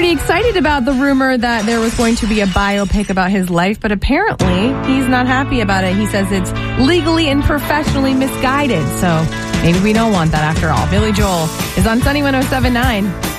pretty excited about the rumor that there was going to be a biopic about his life, but apparently he's not happy about it. He says it's legally and professionally misguided, so maybe we don't want that after all. Billy Joel is on Sunny 107.9.